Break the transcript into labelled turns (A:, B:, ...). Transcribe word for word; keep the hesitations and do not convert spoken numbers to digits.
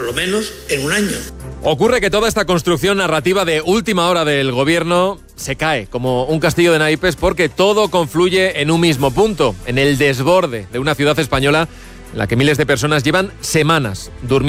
A: lo menos en un año.
B: Ocurre que toda esta construcción narrativa de última hora del gobierno se cae como un castillo de naipes porque todo confluye en un mismo punto, en el desborde de una ciudad española en la que miles de personas llevan semanas durmiendo